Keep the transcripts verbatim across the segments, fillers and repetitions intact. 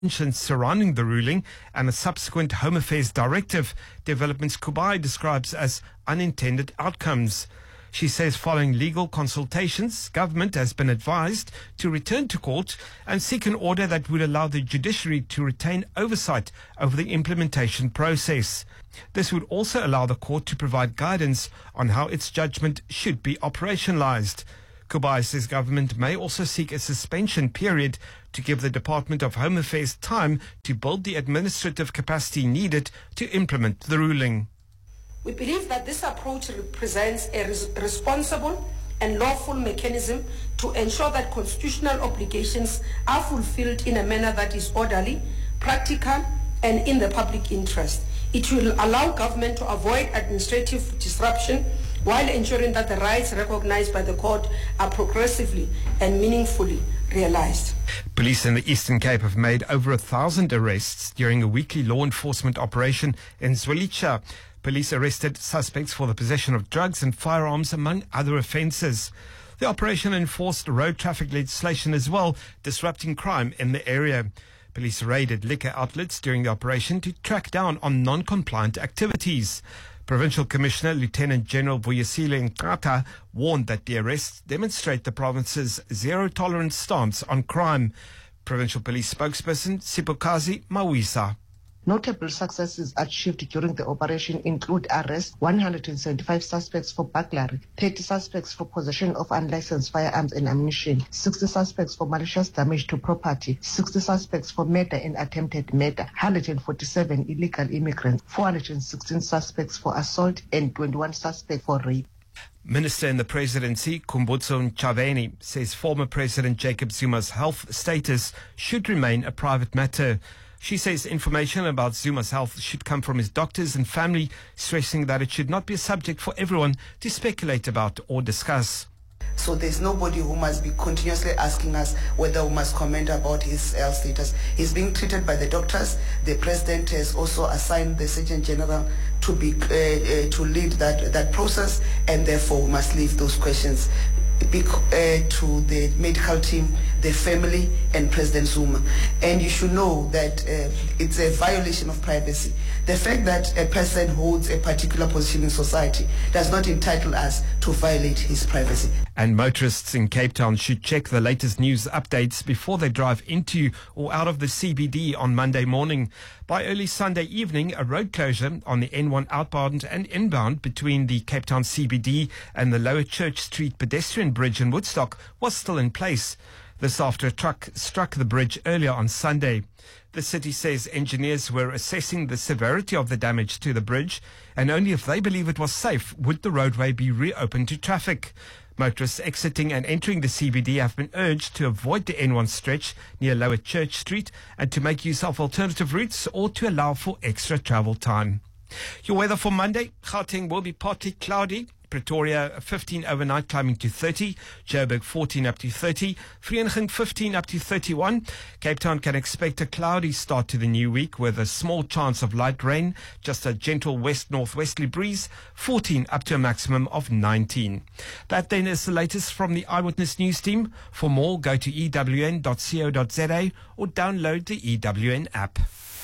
surrounding the ruling and a subsequent Home Affairs directive, developments Kubai describes as unintended outcomes. She says following legal consultations, government has been advised to return to court and seek an order that would allow the judiciary to retain oversight over the implementation process. This would also allow the court to provide guidance on how its judgment should be operationalized. Kubai says government may also seek a suspension period to give the Department of Home Affairs time to build the administrative capacity needed to implement the ruling. We believe that this approach represents a res- responsible and lawful mechanism to ensure that constitutional obligations are fulfilled in a manner that is orderly, practical, and in the public interest. It will allow government to avoid administrative disruption while ensuring that the rights recognized by the court are progressively and meaningfully realized. Police in the Eastern Cape have made over a thousand arrests during a weekly law enforcement operation in Zwelitsha. Police arrested suspects for the possession of drugs and firearms, among other offences. The operation enforced road traffic legislation as well, disrupting crime in the area. Police raided liquor outlets during the operation to track down on non-compliant activities. Provincial Commissioner Lieutenant General Vuyisile Nkata warned that the arrests demonstrate the province's zero-tolerance stance on crime. Provincial Police spokesperson Sipokazi Mawisa. Notable successes achieved during the operation include arrest one hundred seventy-five suspects for burglary, thirty suspects for possession of unlicensed firearms and ammunition, sixty suspects for malicious damage to property, sixty suspects for murder and attempted murder, one hundred forty-seven illegal immigrants, four hundred sixteen suspects for assault, and twenty-one suspects for rape. Minister in the Presidency, Khumbudzo Ntshavheni, says former President Jacob Zuma's health status should remain a private matter. She says information about Zuma's health should come from his doctors and family, stressing that it should not be a subject for everyone to speculate about or discuss. So there's nobody who must be continuously asking us whether we must comment about his health status. He's being treated by the doctors. The president has also assigned the Surgeon General to be uh, uh, to lead that that process, and therefore we must leave those questions Big, uh, to the medical team, the family, and President Zuma. And you should know that uh, it's a violation of privacy. The fact that a person holds a particular position in society does not entitle us to violate his privacy. And motorists in Cape Town should check the latest news updates before they drive into or out of the C B D on Monday morning. By early Sunday evening, a road closure on the N one outbound and inbound between the Cape Town C B D and the Lower Church Street pedestrian bridge in Woodstock was still in place. This after a truck struck the bridge earlier on Sunday. The city says engineers were assessing the severity of the damage to the bridge, and only if they believe it was safe would the roadway be reopened to traffic. Motorists exiting and entering the C B D have been urged to avoid the N one stretch near Lower Church Street and to make use of alternative routes or to allow for extra travel time. Your weather for Monday: Gauteng will be partly cloudy. Pretoria fifteen overnight, climbing to thirty. Joburg fourteen up to thirty. Vereeniging fifteen up to thirty-one. Cape Town can expect a cloudy start to the new week with a small chance of light rain. Just a gentle west-northwesterly breeze. fourteen up to a maximum of nineteen. That then is the latest from the Eyewitness News team. For more, go to e w n dot co dot z a or download the E W N app.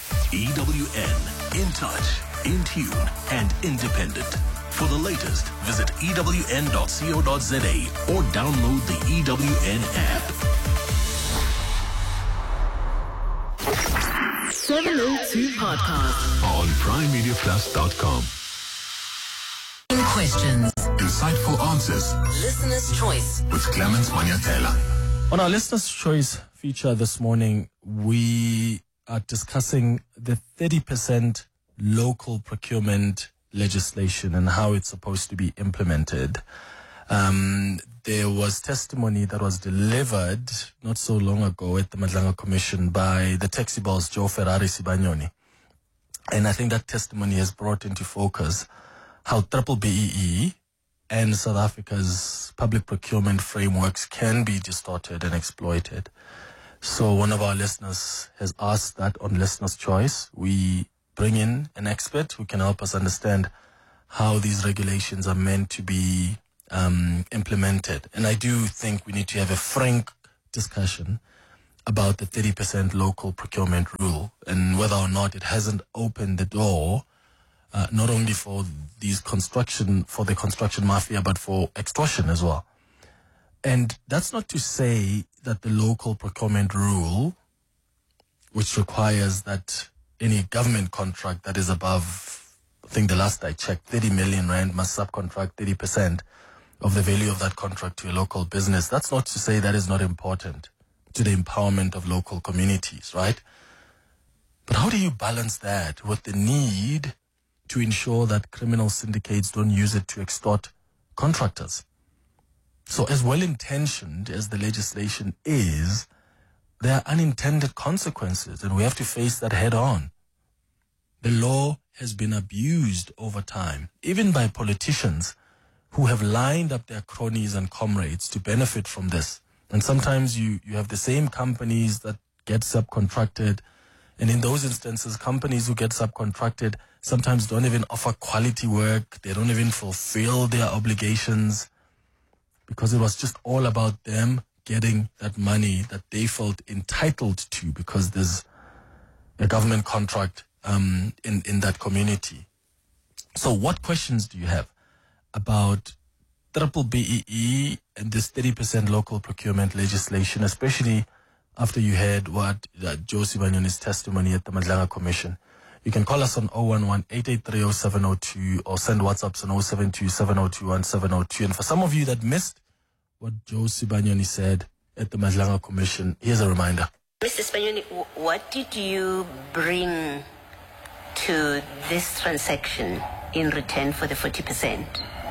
E W N, in touch, in tune, and independent. For the latest, visit e w n dot co dot z a or download the E W N app. seven oh two Podcast On prime media plus dot com. Questions. Insightful answers. Listener's Choice. With Clemens Manyatela. On our Listener's Choice feature this morning, we are discussing the thirty percent local procurement legislation and how it's supposed to be implemented. Um, there was testimony that was delivered not so long ago at the Madlanga Commission by the taxi boss Joe Ferrari Sibanyoni. And I think that testimony has brought into focus how triple B E E and South Africa's public procurement frameworks can be distorted and exploited. So one of our listeners has asked that on Listener's Choice. We bring in an expert who can help us understand how these regulations are meant to be um, implemented. And I do think we need to have a frank discussion about the thirty percent local procurement rule and whether or not it hasn't opened the door uh, not only for these construction, for the construction mafia, but for extortion as well. And that's not to say that the local procurement rule, which requires that any government contract that is above, I think the last I checked, thirty million rand must subcontract thirty percent of the value of that contract to a local business. That's not to say that is not important to the empowerment of local communities, right? But how do you balance that with the need to ensure that criminal syndicates don't use it to extort contractors? So as well-intentioned as the legislation is, there are unintended consequences, and we have to face that head on. The law has been abused over time, even by politicians who have lined up their cronies and comrades to benefit from this. And sometimes you, you have the same companies that get subcontracted. And in those instances, companies who get subcontracted sometimes don't even offer quality work. They don't even fulfill their obligations because it was just all about them getting that money that they felt entitled to because there's a government contract um, in, in that community. So what questions do you have about triple B E E and this thirty percent local procurement legislation, especially after you heard what uh, Josie Banyoni's testimony at the Madlanga Commission? You can call us on zero one one, eight eight three, zero seven zero two or send WhatsApps on zero seven two, seven zero two, one seven zero two. And for some of you that missed what Josie Banyoni said at the Madlanga Commission, here's a reminder. Mister Banyoni, what did you bring to this transaction in return for the forty percent?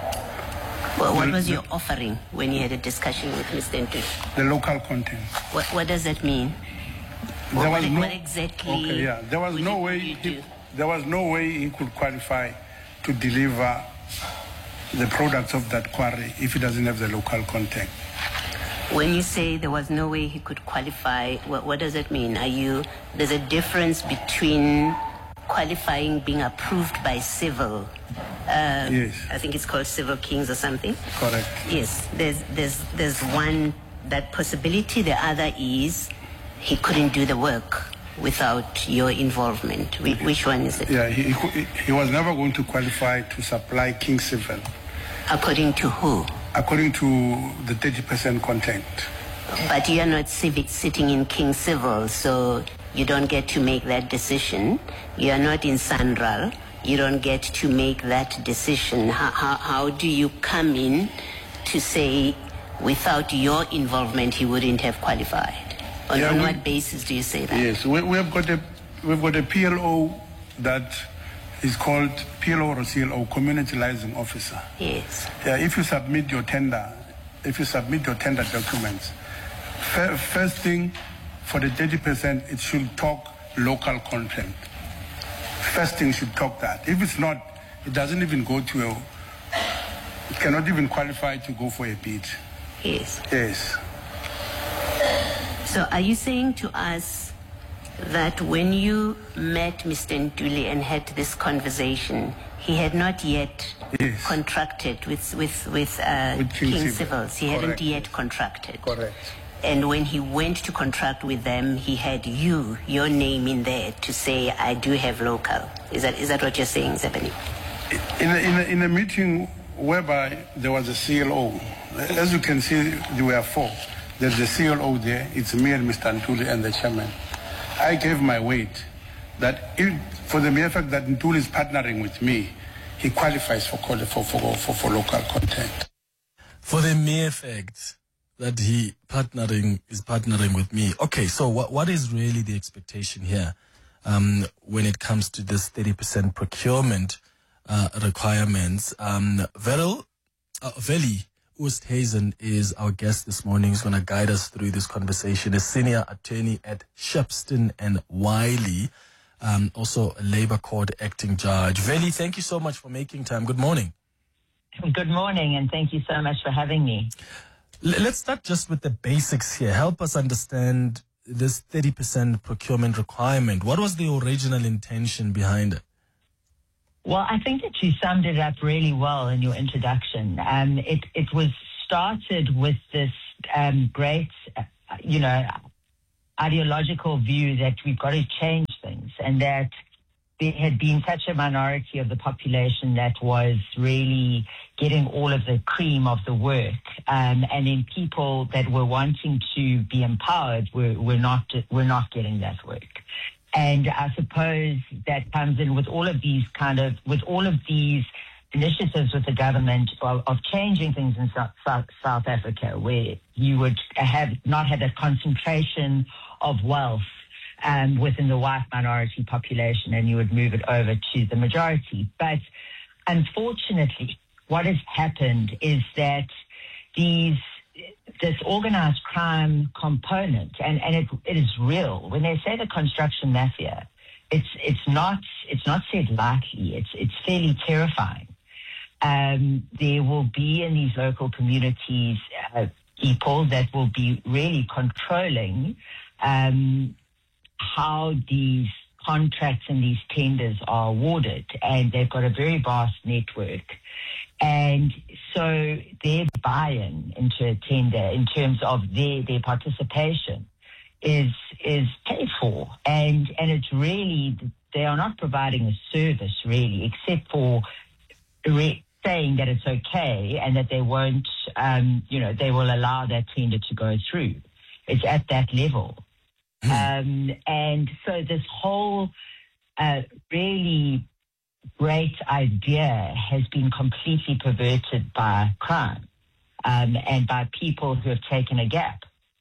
Well, what was your offering when you had a discussion with Mister Ntuli? The local content. What, what does that mean? There what, was no, what exactly? Okay, yeah. There was no way. He, there was no way he could qualify to deliver the products of that quarry if he doesn't have the local content. When you say there was no way he could qualify, what, what does that mean? Are you? There's a difference between qualifying being approved by civil. Uh, yes. I think it's called Civil Kings or something. Correct. Yes. There's there's there's one that possibility. The other is he couldn't do the work without your involvement. Which one is it? Yeah, he, he, he was never going to qualify to supply King Civil. According to who? According to the thirty percent content. But you are not civic sitting in King Civil, so you don't get to make that decision. You are not in Sanral. You don't get to make that decision. How, how, how do you come in to say without your involvement he wouldn't have qualified? On, yeah, on we, what basis do you say that? Yes, we, we have got a we've got a P L O that is called P L O or C L O, Community Liaison Officer. Yes. Yeah, if you submit your tender, if you submit your tender documents, f- first thing for the thirty percent, it should talk local content. First thing should talk that. If it's not, it doesn't even go to a, it cannot even qualify to go for a bid. Yes. Yes. So are you saying to us that when you met Mister Ntuli and had this conversation, he had not yet yes. contracted with with with, uh, with King, King Civil. Civils? He Correct. hadn't yet contracted. Correct. And when he went to contract with them, he had you, your name in there to say, I do have local. Is that is that what you're saying, Zebani? In a, in, a, in a meeting whereby there was a C L O, as you can see, there were four. There's a C L O there, it's me and Mister Ntuli and the chairman. I gave my weight that if, for the mere fact that Ntuli is partnering with me, he qualifies for, for, for, for, for local content. For the mere fact that he partnering is partnering with me. Okay, so what what is really the expectation here um, when it comes to this thirty percent procurement uh, requirements? Um, Veril, uh, Veli Oosthuizen is our guest this morning. He's going to guide us through this conversation. A senior attorney at Shepston and Wiley, um, also a Labour Court acting judge. Veli, thank you so much for making time. Good morning. Good morning, and thank you so much for having me. Let's start just with the basics here. Help us understand this thirty percent procurement requirement. What was the original intention behind it? Well, I think that you summed it up really well in your introduction. Um, it, it was started with this um, great, uh, you know, ideological view that we've got to change things, and that there had been such a minority of the population that was really getting all of the cream of the work, um, and then people that were wanting to be empowered were, were not were not getting that work. And I suppose that comes in with all of these kind of with all of these initiatives with the government of, of changing things in South, South, South Africa, where you would have not have a concentration of wealth um, within the white minority population, and you would move it over to the majority. But unfortunately, what has happened is that these this organized crime component, and, and it, it is real. When they say the construction mafia, it's it's not it's not said lightly. It's it's fairly terrifying. Um, there will be in these local communities uh, people that will be really controlling um, how these contracts and these tenders are awarded, and they've got a very vast network. And so their buy-in into a tender in terms of their, their participation is is paid for. And, and it's really, they are not providing a service really, except for re- saying that it's okay and that they won't, um, you know, they will allow that tender to go through. It's at that level. um, and so this whole uh, really great idea has been completely perverted by crime um, and by people who have taken a gap.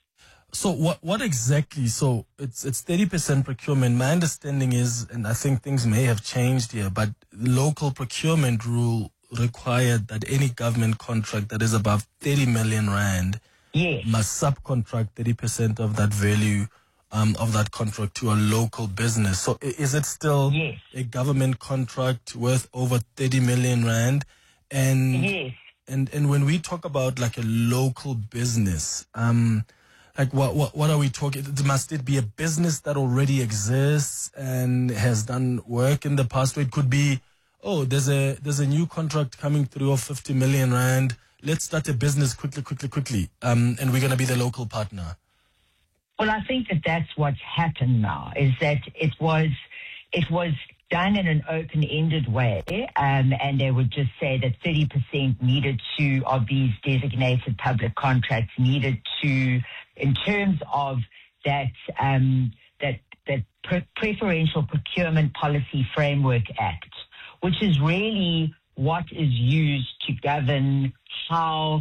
So what what exactly, so it's it's thirty percent procurement. My understanding is, and I think things may have changed here, but local procurement rule required that any government contract that is above thirty million rand yes. must subcontract thirty percent of that value um, of that contract to a local business. So is it still yes. a government contract worth over thirty million rand? And, yes. and, and when we talk about like a local business, um, like what, what what are we talking? Must it be a business that already exists and has done work in the past? Or it could be, oh, there's a there's a new contract coming through of fifty million rand. Let's start a business quickly, quickly, quickly, um, and we're going to be the local partner. Well, I think that that's what's happened now. Is that it was it was done in an open-ended way, um, and they would just say that thirty percent needed to of these designated public contracts needed to. In terms of that, um, that that pre- Preferential Procurement Policy Framework Act, which is really what is used to govern how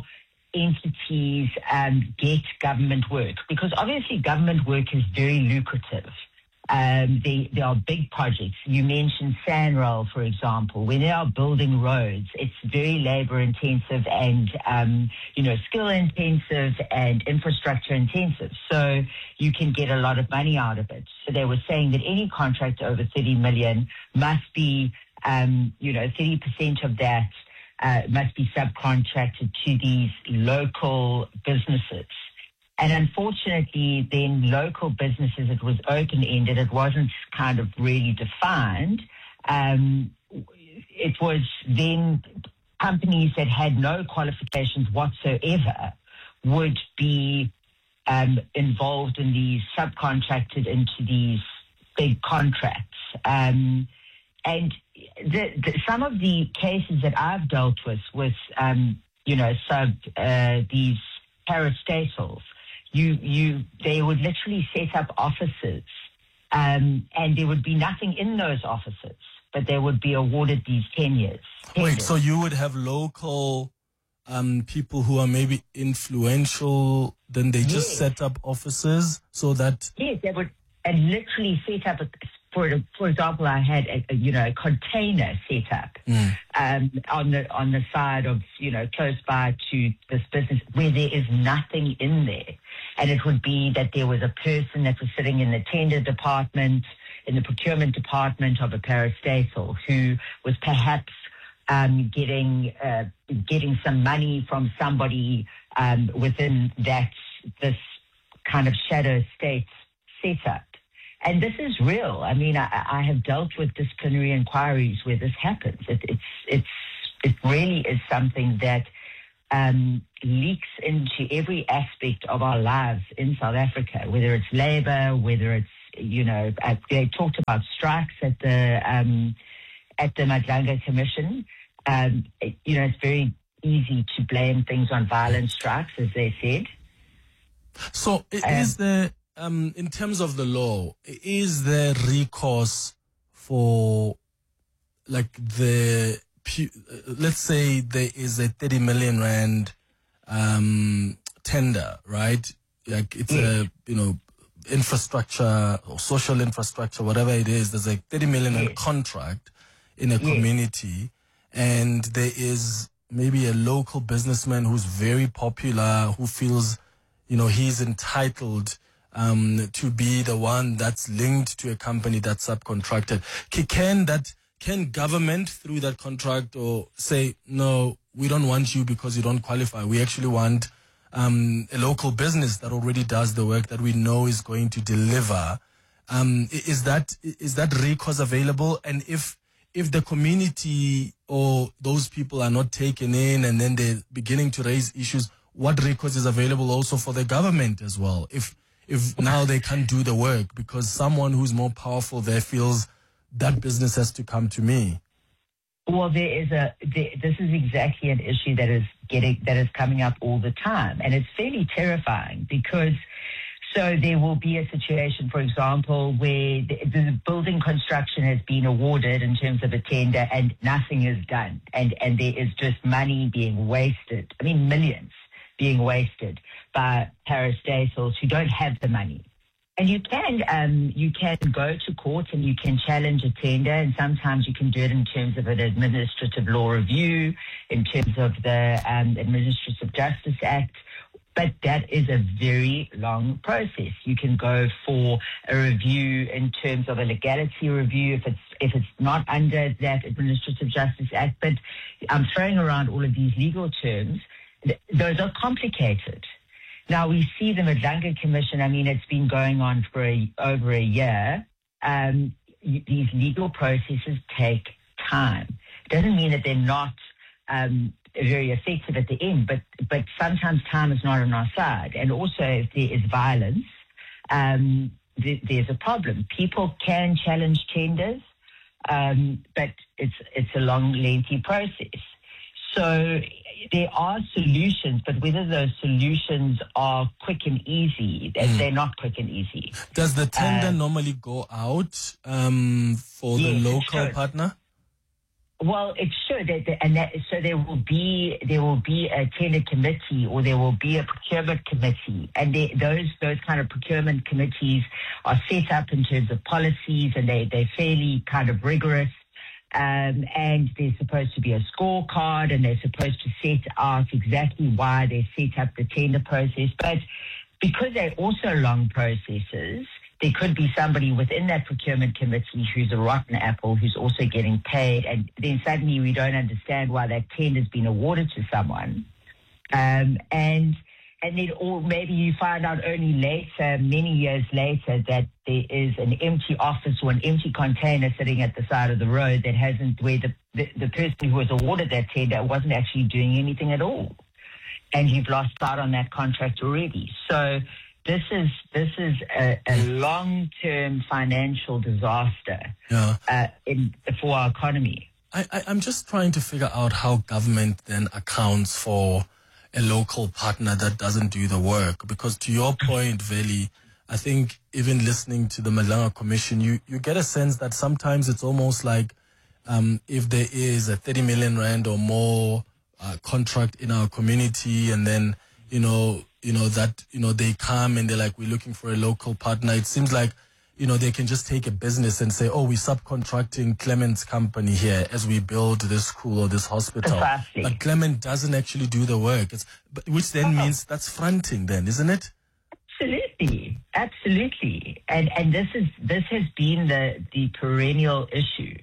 entities um, get government work. Because obviously government work is very lucrative. Um, they, there are big projects. You mentioned SANRAL, for example. When they are building roads, it's very labor intensive and, um, you know, skill intensive and infrastructure intensive. So you can get a lot of money out of it. So they were saying that any contract over thirty million must be, um, you know, thirty percent of that uh, must be subcontracted to these local businesses. And unfortunately, then local businesses, it was open-ended. It wasn't kind of really defined. Um, it was then companies that had no qualifications whatsoever would be um, involved in these, subcontracted into these big contracts. Um, and the, the, some of the cases that I've dealt with, with um, you know, sub uh, these parastatals, You, you, they would literally set up offices, um, and there would be nothing in those offices, but they would be awarded these tenures. Wait, so you would have local um, people who are maybe influential, then they just yes. set up offices so that... Yes, they would and literally set up, a, for for example, I had a, a, you know, a container set up mm. um, on the on the side of, you know, close by to this business where there is nothing in there. And it would be that there was a person that was sitting in the tender department, in the procurement department of a parastatal who was perhaps um, getting uh, getting some money from somebody um, within that this kind of shadow state setup. And this is real. I mean, I, I have dealt with disciplinary inquiries where this happens. It, it's it's it really is something that um, leaks into every aspect of our lives in South Africa, whether it's labor, whether it's, you know, uh, they talked about strikes at the um, at the Madlanga Commission. Um, it, you know, it's very easy to blame things on violent strikes, as they said. So Um, is there, um, in terms of the law, is there recourse for, like, the, pu- let's say there is a thirty million rand um, tender, right? Like it's Yes. a, you know, infrastructure or social infrastructure, whatever it is, there's a thirty million rand Yes. contract in a Yes. community, and there is maybe a local businessman who's very popular, who feels, you know, he's entitled um, to be the one that's linked to a company that's subcontracted. Ca- Can that, can government through that contract or say, no, we don't want you because you don't qualify. We actually want um, a local business that already does the work that we know is going to deliver. Um, i- is that is that recourse available? And if if the community or those people are not taken in and then they're beginning to raise issues, what recourse is available also for the government as well? If if now they can't do the work because someone who's more powerful there feels that business has to come to me. Well, there is a. There, this is exactly an issue that is getting that is coming up all the time, and it's fairly terrifying because. So there will be a situation, for example, where the, the building construction has been awarded in terms of a tender and nothing is done, and and there is just money being wasted. I mean, millions being wasted by parastatals who don't have the money. And you can um, you can go to court and you can challenge a tender, and sometimes you can do it in terms of an administrative law review, in terms of the um, Administrative Justice Act. But that is a very long process. You can go for a review in terms of a legality review if it's if it's not under that Administrative Justice Act. But I'm throwing around all of these legal terms. Th- those are complicated. Now, we see the Madlanga Commission, I mean, it's been going on for a, over a year. Um, y- these legal processes take time. It doesn't mean that they're not um, very effective at the end, but, but sometimes time is not on our side. And also, if there is violence, um, th- there's a problem. People can challenge tenders, um, but it's, it's a long, lengthy process. So there are solutions, but whether those solutions are quick and easy, Mm. they're not quick and easy. Does the tender Uh, normally go out um, for Yes, the it local should. partner? Well, it should, and that, so there will be there will be a tender committee, or there will be a procurement committee, and they, those those kind of procurement committees are set up in terms of policies, and they they're fairly kind of rigorous. Um, and there's supposed to be a scorecard, and they're supposed to set out exactly why they set up the tender process. But because they're also long processes, there could be somebody within that procurement committee who's a rotten apple, who's also getting paid, and then suddenly we don't understand why that tender's been awarded to someone. Um, and and then, or maybe you find out only later, many years later, that there is an empty office or an empty container sitting at the side of the road that hasn't, where the, the, the person who was awarded that tender wasn't actually doing anything at all. And you've lost out on that contract already. So this is this is a, a long-term financial disaster Yeah. uh, in, for our economy. I, I, I'm just trying to figure out how government then accounts for a local partner that doesn't do the work. Because to your point, Veli, I think even listening to the Madlanga Commission, you, you get a sense that sometimes it's almost like um, if there is a thirty million rand or more uh, contract in our community, and then, you know, you know, that, you know, they come and they're like, we're looking for a local partner. It seems like, you know, they can just take a business and say, oh, we're subcontracting Clement's company here as we build this school or this hospital. Precisely. But Clement doesn't actually do the work. It's, but, which then Uh-huh. means that's fronting then, isn't it? Absolutely, absolutely, and and this is this has been the the perennial issue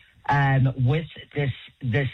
um, with this this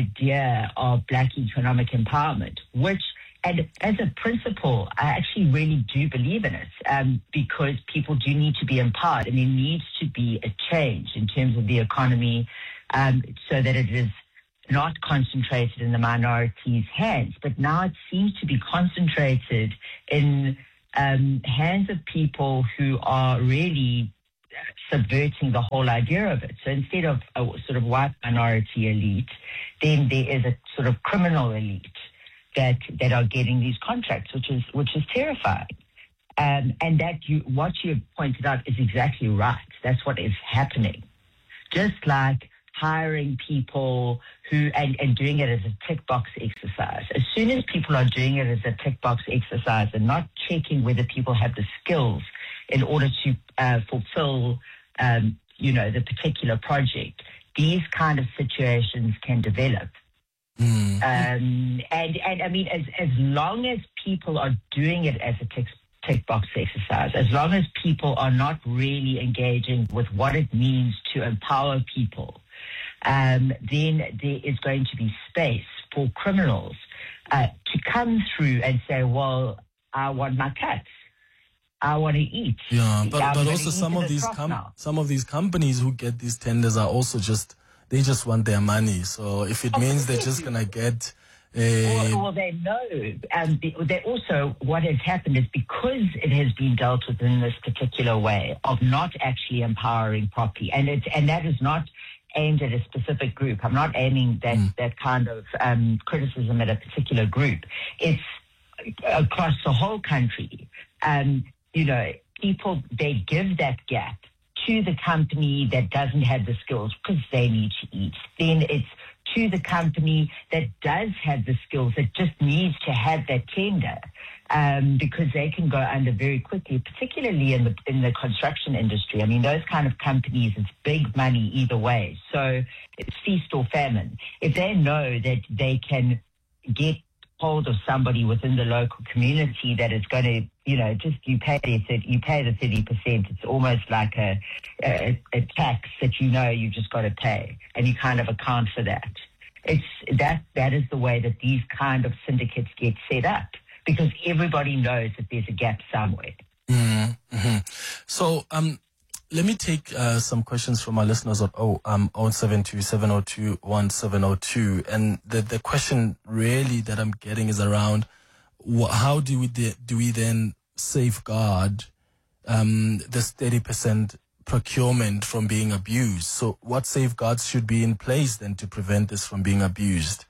idea of Black economic empowerment, which, and as a principle, I actually really do believe in it, um, because people do need to be empowered, and there needs to be a change in terms of the economy, um, so that it is not concentrated in the minority's hands, but now it seems to be concentrated in um, hands of people who are really subverting the whole idea of it. So instead of a sort of white minority elite, then there is a sort of criminal elite that that are getting these contracts, which is which is terrifying. Um, and that you what you pointed out is exactly right. That's what is happening. Just like hiring people who and, and doing it as a tick box exercise. As soon as people are doing it as a tick box exercise and not checking whether people have the skills in order to uh, fulfill, um, you know, the particular project, these kind of situations can develop. Mm. Um, and, and I mean, as, as long as people are doing it as a tick, tick box exercise, as long as people are not really engaging with what it means to empower people, um, then there is going to be space for criminals uh, to come through and say, well, I want my cuts. I want to eat. Yeah, but, but also some of these com- some of these companies who get these tenders are also just, they just want their money. So if it means they're just going to get a... Well, well, they know. Um, they also, what has happened is because it has been dealt with in this particular way of not actually empowering properly, and it's, and that is not aimed at a specific group. I'm not aiming that, mm. that kind of um, criticism at a particular group. It's across the whole country. Um, you know, people, they give that gap to the company that doesn't have the skills because they need to eat. Then it's to the company that does have the skills, that just needs to have that tender um, because they can go under very quickly, particularly in the in the construction industry. I mean, those kind of companies, it's big money either way. So it's feast or famine. If they know that they can get hold of somebody within the local community that is going to, you know, just you pay the you pay the thirty percent. It's almost like a, a a tax that you know you just got to pay, and you kind of account for that. It's that that is the way that these kind of syndicates get set up, because everybody knows that there's a gap somewhere. Mm-hmm. So um. Let me take uh, some questions from our listeners at oh, um, oh seven two, seven oh two, one seven oh two. And the, the question really that I'm getting is around wh- how do we de- do we then safeguard um, this thirty percent procurement from being abused? So what safeguards should be in place then to prevent this from being abused?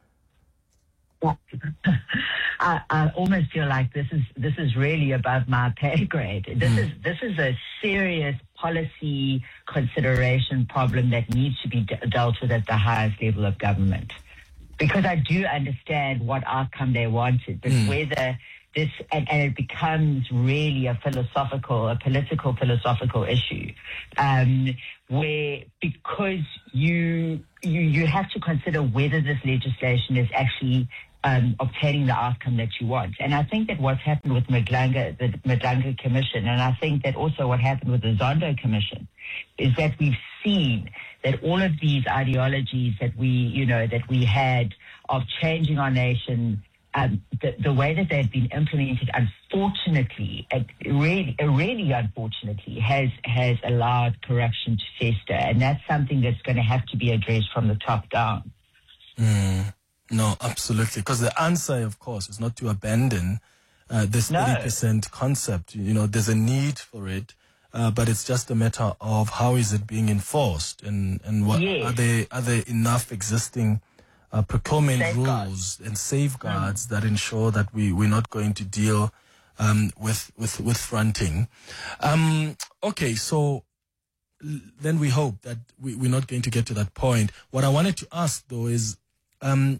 I, I almost feel like this is this is really above my pay grade. This mm. is this is a serious policy consideration problem that needs to be de- dealt with at the highest level of government. Because I do understand what outcome they wanted, but mm. whether this and, and it becomes really a philosophical, a political philosophical issue, um, where because you you you have to consider whether this legislation is actually Um, obtaining the outcome that you want. And I think that what's happened with Madlanga, the Madlanga Commission, and I think that also what happened with the Zondo Commission, is that we've seen that all of these ideologies that we, you know, that we had of changing our nation, um, the, the way that they've been implemented, unfortunately, uh, really, uh, really unfortunately, has has allowed corruption to fester. And that's something that's going to have to be addressed from the top down. Mm. No, absolutely. Because the answer, of course, is not to abandon uh, this no. thirty percent concept. You know, there's a need for it, uh, but it's just a matter of how is it being enforced, and and what yes. are there are there enough existing uh, procurement safeguards. rules and safeguards mm. that ensure that we we're not going to deal um, with with with fronting. Um, okay, so then we hope that we, we're not going to get to that point. What I wanted to ask though is. Um,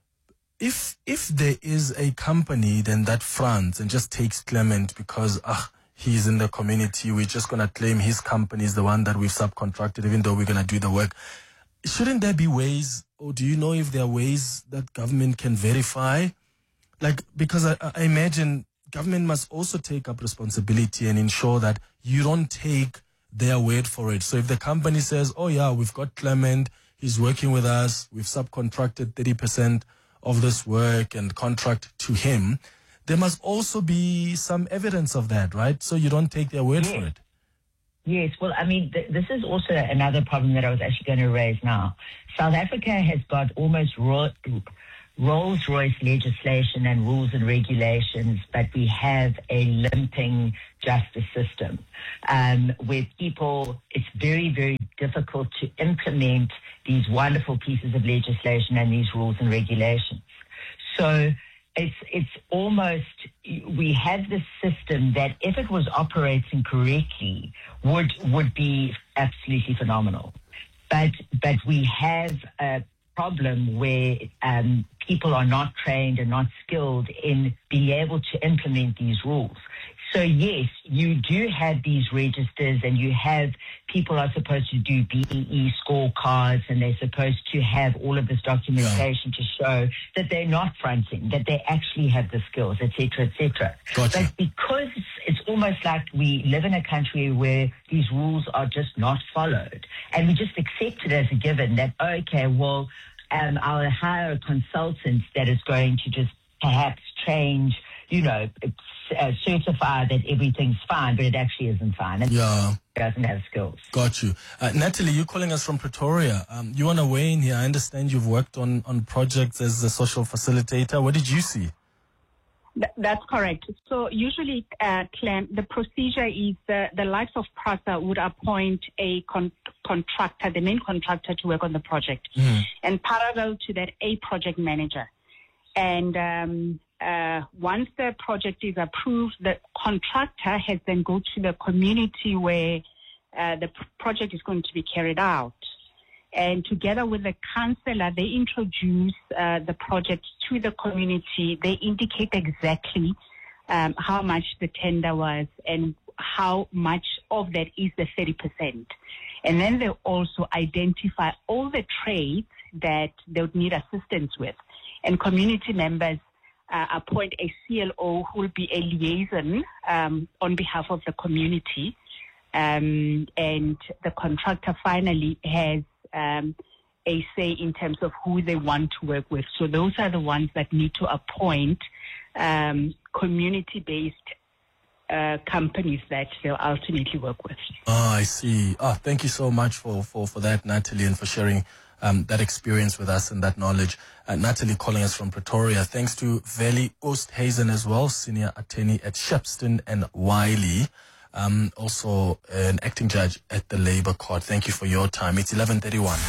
If if there is a company then that fronts and just takes Clement because ah he's in the community, we're just gonna claim his company is the one that we've subcontracted, even though we're gonna do the work. Shouldn't there be ways, or do you know if there are ways that government can verify? Like, because I, I imagine government must also take up responsibility and ensure that you don't take their word for it. So if the company says, oh yeah, we've got Clement, he's working with us, we've subcontracted thirty percent of this work and contract to him, there must also be some evidence of that, right? So you don't take their word yes. for it. Yes, well, I mean, th- this is also another problem that I was actually going to raise now. South Africa has got almost ro- Rolls-Royce legislation and rules and regulations, but we have a limping justice system um, where people, it's very, very difficult to implement these wonderful pieces of legislation and these rules and regulations. So it's it's almost, we have this system that if it was operating correctly would would be absolutely phenomenal. But but we have a problem where um, people are not trained and not skilled in being able to implement these rules. So yes, you do have these registers and you have people are supposed to do B E E scorecards and they're supposed to have all of this documentation yeah. to show that they're not fronting, that they actually have the skills, et cetera, et cetera. Gotcha. But because it's almost like we live in a country where these rules are just not followed and we just accept it as a given that, okay, well, um, I'll hire a consultant that is going to just perhaps change, you know, uh, certify that everything's fine, but it actually isn't fine. And yeah. doesn't have skills. Got you. Uh, Natalie, you're calling us from Pretoria. Um, you want to weigh in here? I understand you've worked on, on projects as a social facilitator. What did you see? Th- that's correct. So usually, uh, Clem, the procedure is the, the likes of PRASA would appoint a con- contractor, the main contractor, to work on the project. Mm. And parallel to that, a project manager. And um, uh, once the project is approved, the contractor has then go to the community where uh, the p- project is going to be carried out. And together with the councillor, they introduce uh, the project to the community. They indicate exactly um, how much the tender was and how much of that is the thirty percent. And then they also identify all the trades that they would need assistance with. And community members uh, appoint a C L O who will be a liaison um, on behalf of the community. Um, and the contractor finally has um, a say in terms of who they want to work with. So those are the ones that need to appoint um, community-based uh, companies that they'll ultimately work with. Oh, I see. Oh, thank you so much for, for, for that, Natalie, and for sharing Um, that experience with us and that knowledge. Uh, Natalie calling us from Pretoria. Thanks to Veli Oosthuizen as well, senior attorney at Shepstone and Wiley. Um, also an acting judge at the Labour Court. Thank you for your time. It's eleven thirty-one.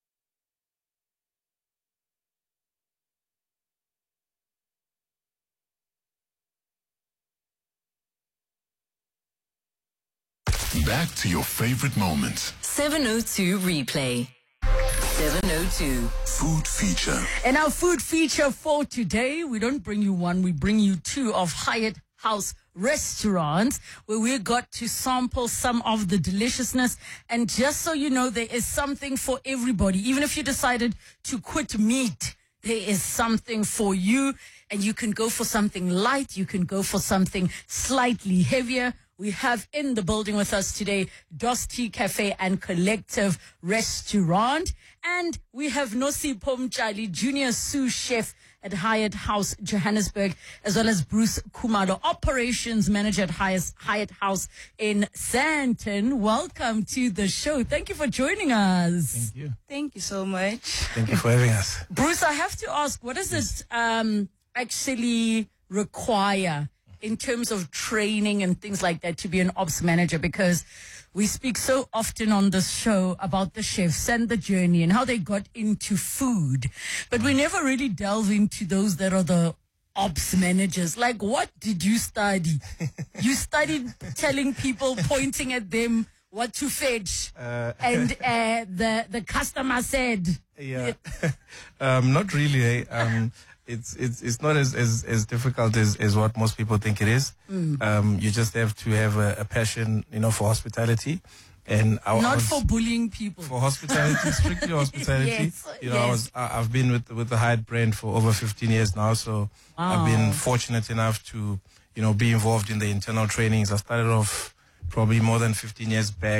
Back to your favorite moments. seven oh two replay. seven oh two. Food feature. And our food feature for today, we don't bring you one, we bring you two of Hyatt House restaurants where we got to sample some of the deliciousness. And just so you know, there is something for everybody. Even if you decided to quit meat, there is something for you. And you can go for something light. You can go for something slightly heavier. We have in the building with us today, Dos Tea Cafe and Collective Restaurant. And we have Nosipho Mtshali, Junior Sous Chef at Hyatt House Johannesburg, as well as Bruce Khumalo, Operations Manager at Hyatt, Hyatt House in Sandton. Welcome to the show. Thank you for joining us. Thank you. Thank you so much. Thank you for having us. Bruce, I have to ask, what does it um, actually require in terms of training and things like that to be an ops manager? Because we speak so often on this show about the chefs and the journey and how they got into food, but we never really delve into those that are the ops managers. Like, what did you study? You studied telling people, pointing at them what to fetch, uh, and uh, the the customer said, yeah, um, not really. Eh? Um, It's it's it's not as as, as difficult as, as what most people think it is. Mm. Um, you just have to have a, a passion, you know, for hospitality, and I, not I was, for bullying people. For hospitality, strictly hospitality. Yes, you know, yes. I was I, I've been with with the Hyatt brand for over fifteen years now, so wow. I've been fortunate enough to you know be involved in the internal trainings. I started off probably more than fifteen years back.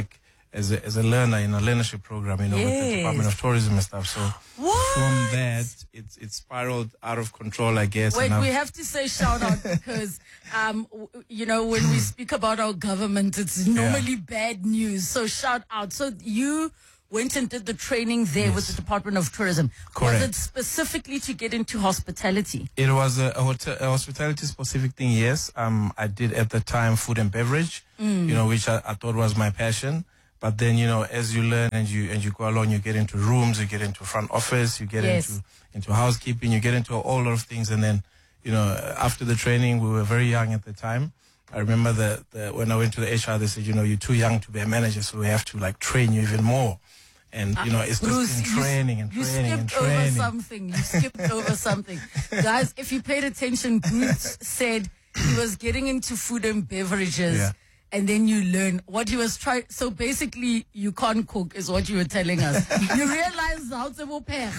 as a, as a learner in a learnership program, you know, with the Yes. Department of Tourism and stuff. So What? from that, it's it spiraled out of control, I guess. Wait, and I've- we have to say shout out because, um, w- you know, when we speak about our government, it's normally bad news. So shout out. So you went and did the training there with the Department of Tourism. Correct. Was it specifically to get into hospitality? It was a, a, hotel, a hospitality specific thing, yes. Um, I did at the time food and beverage, Mm. you know, which I, I thought was my passion. But then, you know, as you learn and you and you go along, you get into rooms, you get into front office, you get Yes. into into housekeeping, you get into a whole lot of things. And then, you know, after the training, we were very young at the time. I remember the, the when I went to the H R, they said, you know, you're too young to be a manager, so we have to like train you even more. And, you know, it's Bruce, just been you- training and you training and skipped over training. something. You skipped over something. Guys, if you paid attention, Bruce said he was getting into food and beverages. Yeah. And then you learn what he was trying. So basically, you can't cook, is what you were telling us. You realize how to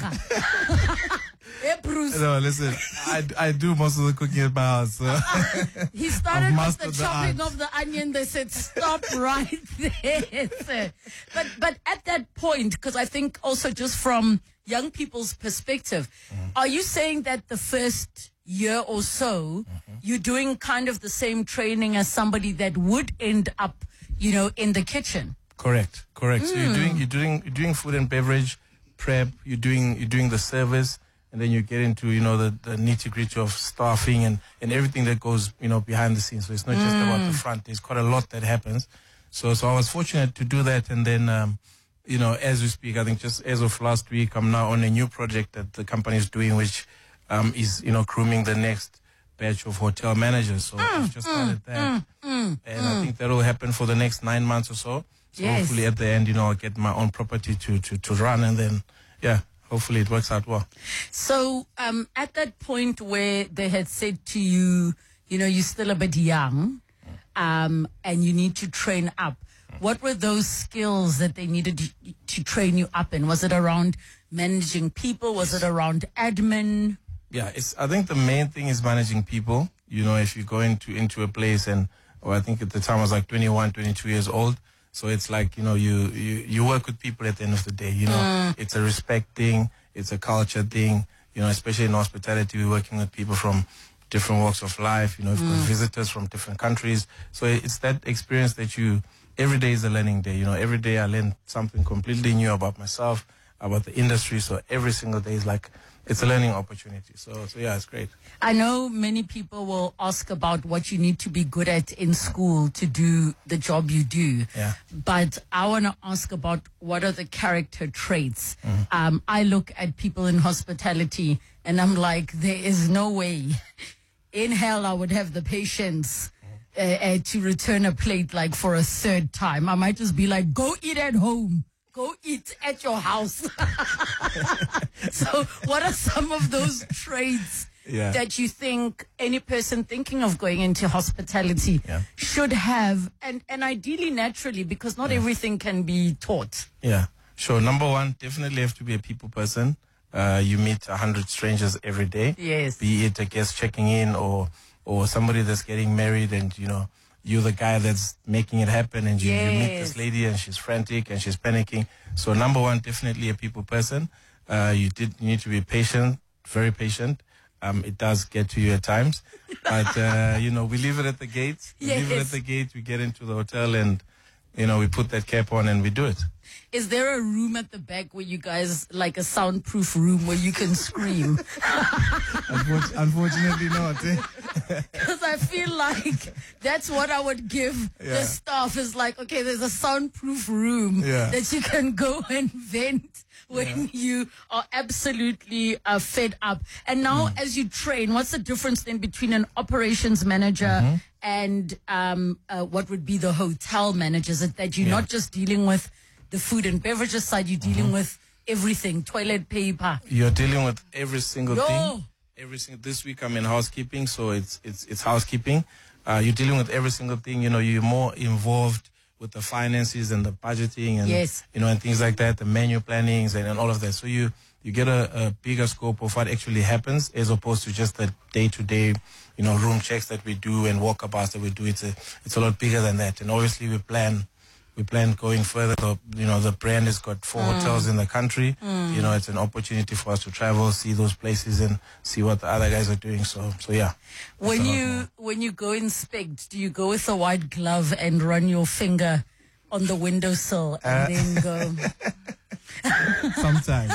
prepare. Hey, Bruce. No, listen, I, I do most of the cooking at my house. So. He started with I've the mastered the chopping art. of the onion. They said, stop right there, sir. But, but at that point, because I think also just from young people's perspective, are you saying that the first year or so, you're doing kind of the same training as somebody that would end up, you know, in the kitchen? Correct, correct. So you're Mm. doing you're doing you're doing food and beverage prep. You're doing you're doing the service, and then you get into you know the, the nitty gritty of staffing and, and everything that goes you know behind the scenes. So it's not just Mm. about the front. There's quite a lot that happens. So so I was fortunate to do that, and then um, you know as we speak, I think just as of last week, I'm now on a new project that the company is doing, which um, is you know grooming the next batch of hotel managers. So I've just started that, Mm, and I think that will happen for the next nine months or so. So Yes. hopefully at the end, you know, I'll get my own property to, to, to run, and then, yeah, hopefully it works out well. So, um, at that point where they had said to you, you know, you're still a bit young, um, and you need to train up, what were those skills that they needed to, to train you up in? Was it around managing people? Was it around admin? Yeah, it's, I think the main thing is managing people. You know, if you go into, into a place and, or I think at the time I was like twenty-one, twenty-two years old. So it's like, you know, you, you, you work with people at the end of the day, you know, Mm. it's a respect thing. It's a culture thing, you know, especially in hospitality, we're working with people from different walks of life, you know, we've got Mm. visitors from different countries. So it's that experience that you, every day is a learning day, you know, every day I learn something completely new about myself, about the industry. So every single day is like, it's a learning opportunity. So, so yeah, it's great. I know many people will ask about what you need to be good at in school to do the job you do. Yeah. But I want to ask about what are the character traits. Mm-hmm. Um, I look at people in hospitality and I'm like, there is no way in hell I would have the patience uh, uh, to return a plate like for a third time. I might just be like, go eat at home. Go eat at your house. So what are some of those traits Yeah. that you think any person thinking of going into hospitality Yeah. should have, and, and ideally naturally, because not everything can be taught? Yeah, sure. Number one, definitely have to be a people person. Uh, you meet a hundred strangers every day. Yes. Be it a guest checking in or or somebody that's getting married, and you know you're the guy that's making it happen, and you, you meet Yes. this lady and she's frantic and she's panicking. So number one, definitely a people person. Uh, you did you need to be patient, very patient. Um, it does get to you at times, but uh, you know we leave it at the gate. We leave it Yes. at the gate. We get into the hotel and you know we put that cap on and we do it. Is there a room at the back where you guys, like a soundproof room where you can scream? Unfortunately, unfortunately not. Eh? Because I feel like that's what I would give Yeah. the staff is like, okay, there's a soundproof room Yeah. that you can go and vent when you are absolutely uh, fed up. And now Mm. as you train, what's the difference then between an operations manager Mm-hmm. and um, uh, what would be the hotel manager? Is it that you're Yeah. not just dealing with the food and beverages side, you're dealing Mm-hmm. with everything, toilet paper? You're dealing with every single Yo. thing. Every single. This week I'm in housekeeping, so it's it's it's housekeeping. Uh, you're dealing with every single thing. You know, you're more involved with the finances and the budgeting and Yes. you know and things like that, the menu plannings and, and all of that. So you you get a, a bigger scope of what actually happens as opposed to just the day to day, you know, room checks that we do and walkabouts that we do. It's a it's a lot bigger than that. And obviously we plan. we plan going further. So, you know, the brand has got four Mm. hotels in the country. Mm. You know, it's an opportunity for us to travel, see those places, and see what the other guys are doing. So, so yeah. When It's a lot you more. when you go inspect, do you go with a white glove and run your finger on the windowsill and Uh, then go? Sometimes.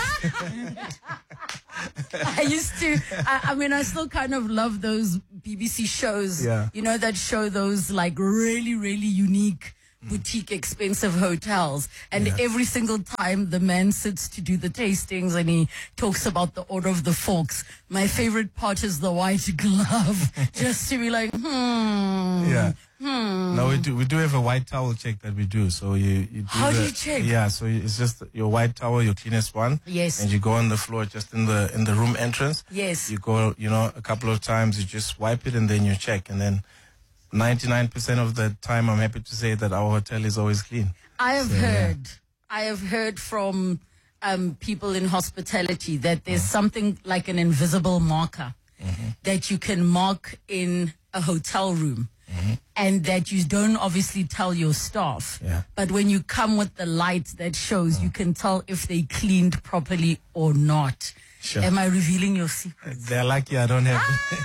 I used to. I, I mean, I still kind of love those B B C shows. Yeah. You know, that show those like really, really unique boutique expensive hotels, and Yeah. every single time the man sits to do the tastings and he talks about the order of the forks. My favorite part is the white glove, just to be like, hmm. Yeah. Hmm. No, we do. We do have a white towel check that we do. So you, you do How do the- you check? Yeah, so it's just your white towel, your cleanest one. Yes. And you go on the floor just in the in the room entrance. Yes. You go, you know, a couple of times. You just wipe it and then you check, and then ninety-nine percent of the time, I'm happy to say that our hotel is always clean. I have So, yeah. heard, I have heard from um, people in hospitality that there's something like an invisible marker that you can mark in a hotel room, and that you don't obviously tell your staff. Yeah. But when you come with the light that shows, you can tell if they cleaned properly or not. Sure. Am I revealing your secret? They're lucky I don't have.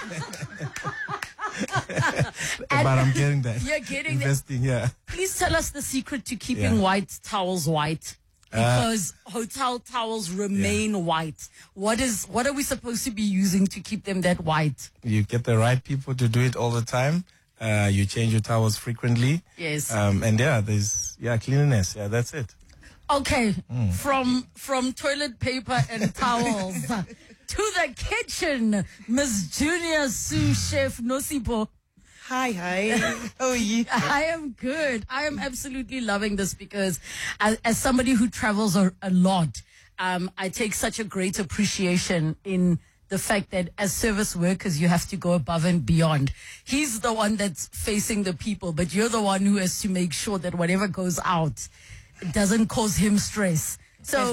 but I'm getting that. You're getting that. Investing, yeah. Please tell us the secret to keeping Yeah. white towels white. Uh, Because hotel towels remain white. What is what are we supposed to be using to keep them that white? You get the right people to do it all the time. Uh, you change your towels frequently. Yes. Um, and yeah, there's yeah cleanliness. Yeah, that's it. Okay, Mm. from from toilet paper and towels to the kitchen, Miss Junior Sous Chef Nosipo. Hi, hi. How are you? I am good. I am absolutely loving this because as, as somebody who travels a, a lot, um, I take such a great appreciation in the fact that as service workers, you have to go above and beyond. He's the one that's facing the people, but you're the one who has to make sure that whatever goes out doesn't cause him stress. So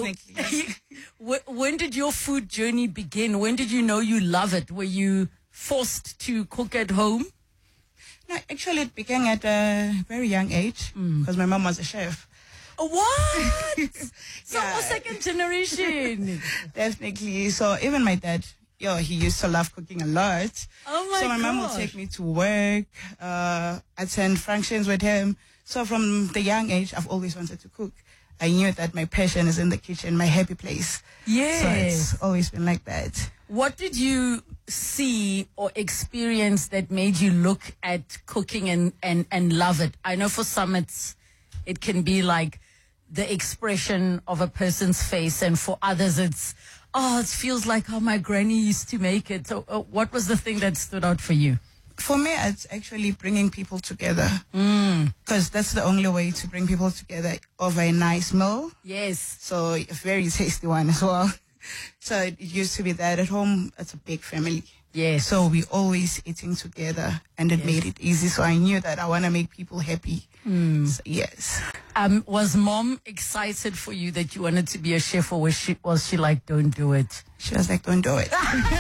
wh- when did your food journey begin? When did you know you love it? Were you forced to cook at home? No, actually, it began at a very young age because my mom was a chef. What? So yeah. Second generation. Definitely. So even my dad, yo, he used to love cooking a lot. Oh my So my mom would gosh. take me to work, uh, attend functions with him. So from the young age, I've always wanted to cook. I knew that my passion is in the kitchen, my happy place. Yes. So it's always been like that. What did you see or experience that made you look at cooking and, and, and love it? I know for some it's, it can be like the expression of a person's face, and for others it's, oh, it feels like how my granny used to make it. So uh, what was the thing that stood out for you? For me, it's actually bringing people together. Mm. Because that's the only way to bring people together over a nice meal. Yes. So a very tasty one as well. So it used to be that at home, it's a big family. Yes. So we always eating together, and it Yes. made it easy. So I knew that I want to make people happy. Mm. So, yes. Um, was mom excited for you that you wanted to be a chef, or was she, was she like, don't do it? She was like, don't do it.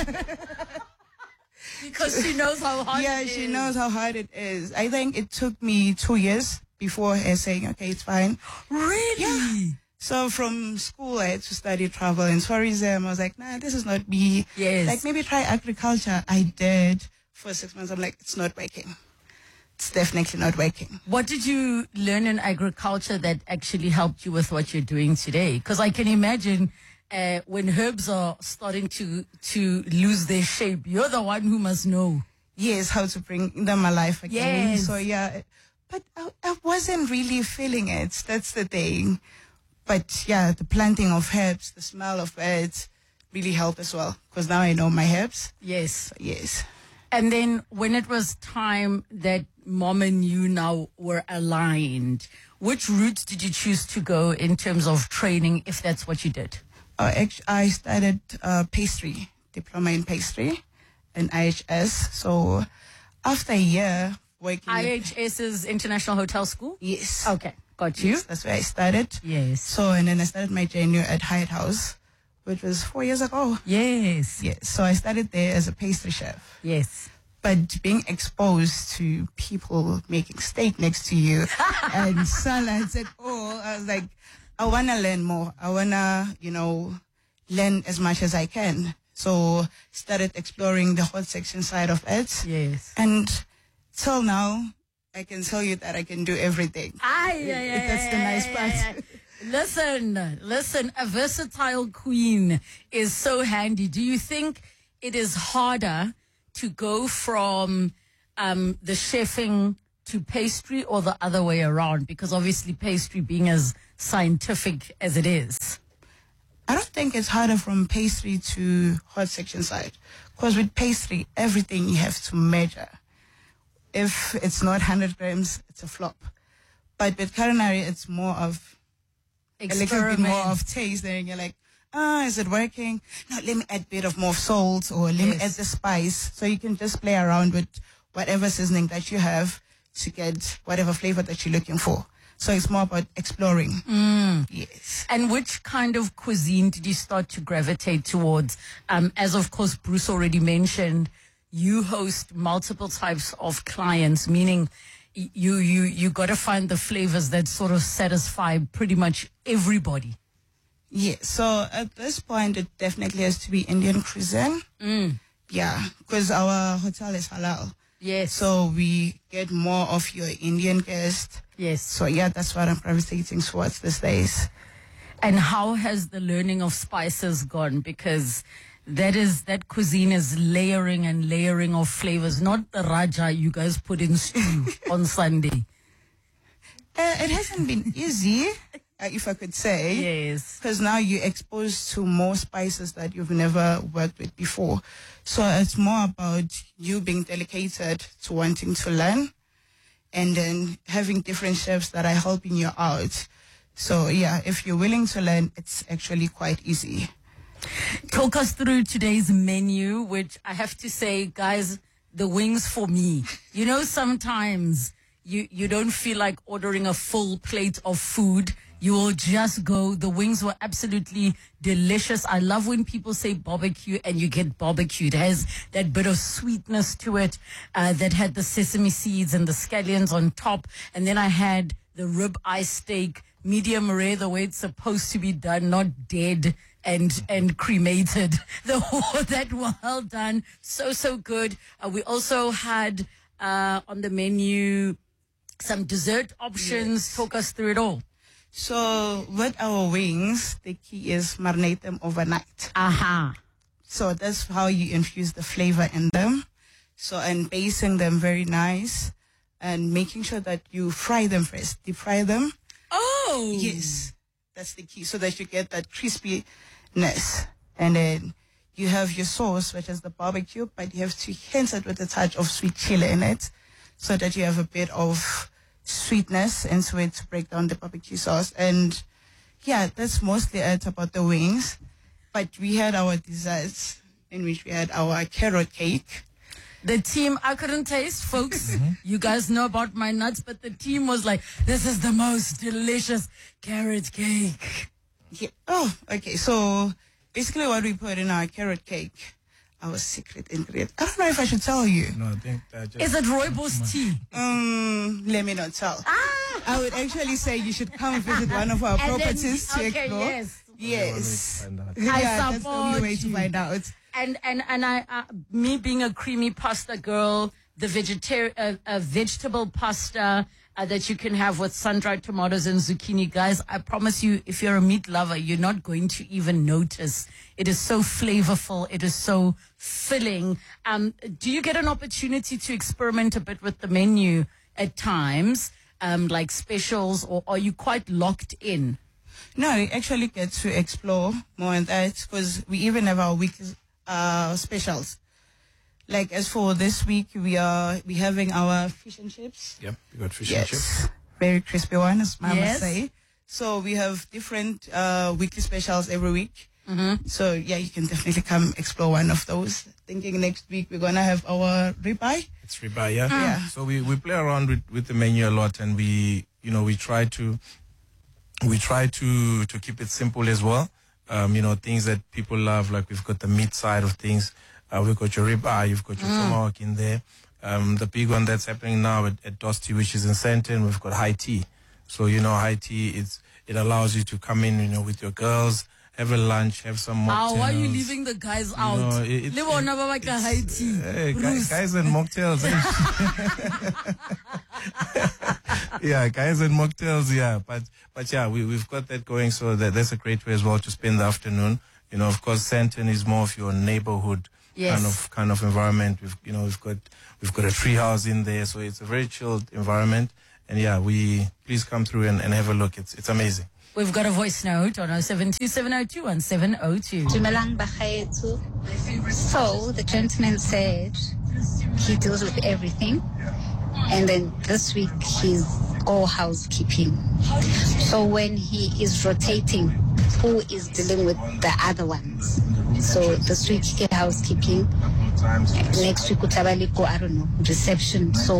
Because she knows how hard yeah, it she is. knows how hard it is. I think it took me two years before her saying, okay, it's fine. Really? Yeah. So from school, I had to study travel and tourism. I was like, nah, this is not me. Yes. Like, maybe try agriculture. I did for six months. I'm like, it's not working. It's definitely not working. What did you learn in agriculture that actually helped you with what you're doing today? Because I can imagine uh, when herbs are starting to, to lose their shape, you're the one who must know. Yes, how to bring them alive again. Yes. So, yeah. But I, I wasn't really feeling it. That's the thing. But, yeah, the planting of herbs, the smell of it really helped as well. Because now I know my herbs. Yes. So, yes. And then when it was time that mom and you now were aligned, which route did you choose to go in terms of training, if that's what you did? Uh, act- I started uh, pastry, diploma in pastry and I H S. So after a year working... I H S is International Hotel School? Yes. Okay, got you. Yes, that's where I started. Yes. So, and then I started my journey at Hyatt House, which was four years ago. Yes. Yes. So I started there as a pastry chef. Yes. But being exposed to people making steak next to you and salads and all, I was like, I want to learn more. I want to, you know, learn as much as I can. So started exploring the hot section side of it. Yes. And till now, I can tell you that I can do everything. Aye, aye, aye, That's the nice part. aye, aye. Listen, listen, a versatile queen is so handy. Do you think it is harder to go from um, the chefing to pastry or the other way around? Because obviously pastry being as scientific as it is. I don't think it's harder from pastry to hot section side. Because with pastry, everything you have to measure. If it's not one hundred grams, it's a flop. But with culinary, it's more of a little bit more of taste. Then you're like, ah, is it working? No, let me add a bit of more salt, or let Yes. me add the spice. So you can just play around with whatever seasoning that you have to get whatever flavor that you're looking for. So it's more about exploring. Mm. Yes. And which kind of cuisine did you start to gravitate towards? Um, as of course Bruce already mentioned, you host multiple types of clients, meaning y- you you you got to find the flavors that sort of satisfy pretty much everybody. Yeah, so at this point, it definitely has to be Indian cuisine. Mm. Yeah, because our hotel is halal. Yes. So we get more of your Indian guests. Yes. So yeah, that's what I'm gravitating towards these days. And how has the learning of spices gone? Because that is that cuisine is layering and layering of flavors, not the raja you guys put in stew on Sunday. Uh, it hasn't been easy, uh, if I could say. Yes. Because now you're exposed to more spices that you've never worked with before. So it's more about you being dedicated to wanting to learn, and then having different chefs that are helping you out. So yeah, if you're willing to learn, it's actually quite easy. Talk us through today's menu, which I have to say, guys, the wings for me. You know, sometimes you, you don't feel like ordering a full plate of food. You will just go. The wings were absolutely delicious. I love when people say barbecue and you get barbecue. It has that bit of sweetness to it, uh, that had the sesame seeds and the scallions on top. And then I had the ribeye steak, medium rare, the way it's supposed to be done, not dead and and cremated. The whole that well done, so so good. Uh, we also had uh, on the menu some dessert options. Yes. Talk us through it all. So with our wings, the key is marinate them overnight. Aha. Uh-huh. So that's how you infuse the flavor in them. So and basting them very nice, and making sure that you fry them first, deep fry them. Oh yes, that's the key, so that you get that crispiness. And then you have your sauce, which is the barbecue, but you have to hint it with a touch of sweet chili in it, so that you have a bit of sweetness into it to break down the barbecue sauce. And yeah, that's mostly it about the wings. But we had our desserts, in which we had our carrot cake. The team, I couldn't taste, folks. Mm-hmm. You guys know about my nuts, but the team was like, this is the most delicious carrot cake. Yeah. Oh, okay. So basically what we put in our carrot cake, our secret ingredient. I don't know if I should tell you. No, I think that just... Is it rooibos tea? Um, let me not tell. Ah! I would actually say you should come visit one of our properties then, to okay, explore. Yes. Yes. I yeah, that's the only way you. to find out. And and and I, uh, me being a creamy pasta girl, the vegetarian, uh, uh, vegetable pasta uh, that you can have with sun-dried tomatoes and zucchini, guys. I promise you, if you're a meat lover, you're not going to even notice. It is so flavorful. It is so filling. Um, do you get an opportunity to experiment a bit with the menu at times, um, like specials, or are you quite locked in? No, we actually get to explore more on that, because we even have our weekly uh, specials. Like as for this week, we are we having our fish and chips. Yep, we got fish yes. and chips. Very crispy one, as Mama Yes. say. So we have different uh, weekly specials every week. Mm-hmm. So yeah, you can definitely come explore one of those. Thinking next week we're gonna have our ribeye. It's ribeye, yeah. Mm. Yeah. So we, we play around with, with the menu a lot, and we you know we try to we try to to keep it simple as well. Um, you know, things that people love, like we've got the meat side of things. Uh, we've got your ribeye, you've got your Mm. tomahawk in there. Um, the big one that's happening now at, at Dosti, which is in Sandton, we've got high tea. So, you know, high tea, it's, it allows you to come in, you know, with your girls, have a lunch, have some mocktails. Ah, why are you leaving the guys You out? know, it- Le bona ba batla high tea. Hey, guys, Bruce. guys and mocktails. eh? Yeah, guys and mocktails, yeah. But but yeah, we, we've got that going, so that, that's a great way as well to spend the afternoon. You know, of course, Sandton is more of your neighborhood Yes. kind of kind of environment. We've you know we've got we've got a tree house in there, so it's a very chilled environment. And yeah, we please come through and, and have a look. It's it's amazing. We've got a voice note on oh seven two seven oh two one seven oh two. Dumelang Bagaetsu. So the gentleman said he deals with everything, and then this week he's all housekeeping. So when he is rotating, who is dealing with the other ones? So this week he housekeeping, next week utabaliko, I don't know, reception. So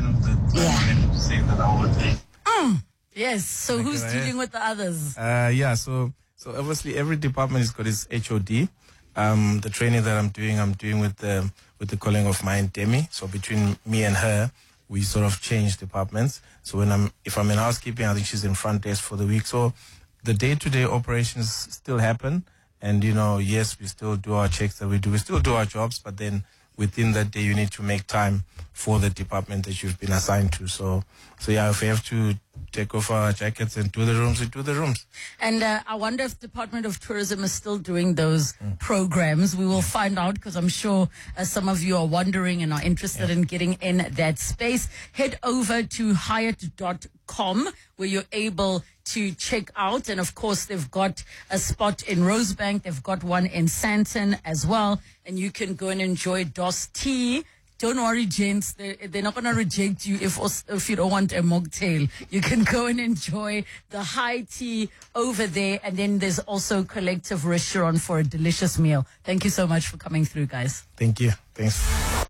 yeah. Mm. Yes. So Okay, who's right. dealing with the others? Uh, yeah, so so obviously every department has got its H O D. Um, the training that I'm doing, I'm doing with the with the calling of mine, Demi. So between me and her, we sort of change departments. So when I'm if I'm in housekeeping, I think she's in front desk for the week. So the day-to-day operations still happen, and you know, yes, we still do our checks that we do. We still do our jobs, but then within that day, you need to make time for the department that you've been assigned to. So, so yeah, if we have to take off our jackets and do the rooms, we do the rooms. And uh, I wonder if Department of Tourism is still doing those programs. We will find out, because I'm sure uh, some of you are wondering and are interested in getting in that space. Head over to Hyatt dot com where you're able to check out. And of course, they've got a spot in Rosebank. They've got one in Sandton as well. And you can go and enjoy Dos Tea. Don't worry, gents. They're, they're not going to reject you if if you don't want a mocktail. You can go and enjoy the high tea over there. And then there's also Collective Restaurant for a delicious meal. Thank you so much for coming through, guys. Thank you. Thanks.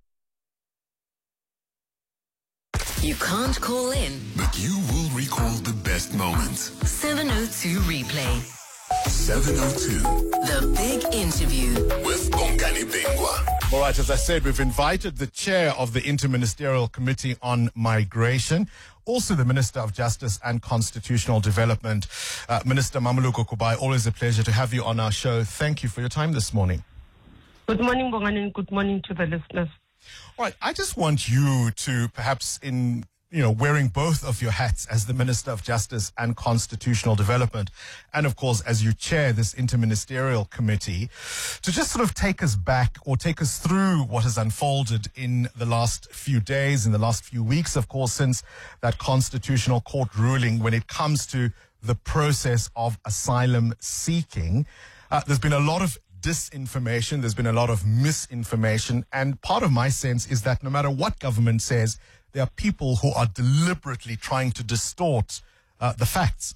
You can't call in, But you will recall the best moments. seven oh two replay. seven oh two The big interview. with Bongani Bingwa. All right, as I said, we've invited the chair of the Interministerial Committee on Migration, also the Minister of Justice and Constitutional Development, uh, Minister Mamuluko Kubai. Always a pleasure to have you on our show. Thank you for your time this morning. Good morning, Bongani, and good morning to the listeners. All right, I just want you to perhaps in, you know, wearing both of your hats as the Minister of Justice and Constitutional Development, and of course, as you chair this interministerial committee, to just sort of take us back or take us through what has unfolded in the last few days, in the last few weeks, of course, since that Constitutional Court ruling when it comes to the process of asylum seeking. Uh, there's been a lot of disinformation, there's been a lot of misinformation, and part of my sense is that no matter what government says, there are people who are deliberately trying to distort uh, the facts.